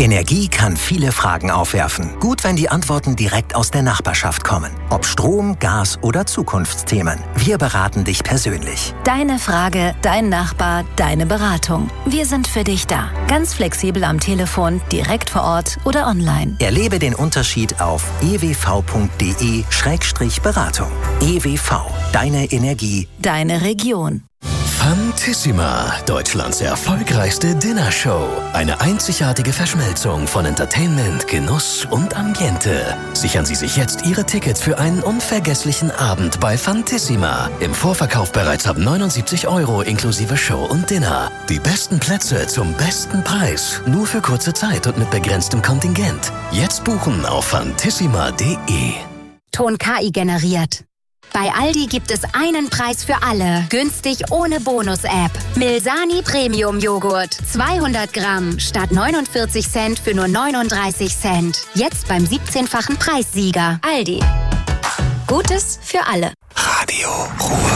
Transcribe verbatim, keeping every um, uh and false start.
Energie kann viele Fragen aufwerfen. Gut, wenn die Antworten direkt aus der Nachbarschaft kommen. Ob Strom, Gas oder Zukunftsthemen. Wir beraten dich persönlich. Deine Frage, dein Nachbar, deine Beratung. Wir sind für dich da. Ganz flexibel am Telefon, direkt vor Ort oder online. Erlebe den Unterschied auf e w v punkt d e Schrägstrich Beratung. E W V. Deine Energie. Deine Region. Fantissima, Deutschlands erfolgreichste Dinnershow. Eine einzigartige Verschmelzung von Entertainment, Genuss und Ambiente. Sichern Sie sich jetzt Ihre Tickets für einen unvergesslichen Abend bei Fantissima. Im Vorverkauf bereits ab neunundsiebzig Euro inklusive Show und Dinner. Die besten Plätze zum besten Preis. Nur für kurze Zeit und mit begrenztem Kontingent. Jetzt buchen auf fantissima punkt de. Ton K I generiert. Bei Aldi gibt es einen Preis für alle. Günstig ohne Bonus-App. Milsani Premium Joghurt. zweihundert Gramm statt neunundvierzig Cent für nur neununddreißig Cent. Jetzt beim siebzehnfachen Preissieger. Aldi. Gutes für alle. Radio Ruhr.